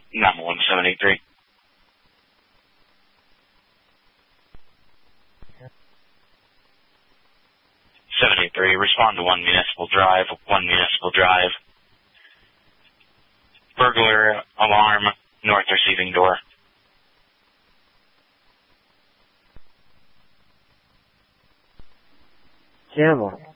91783. 783, respond to 1 Municipal Drive, 1 Municipal Drive. Burglar alarm, north receiving door. Camel.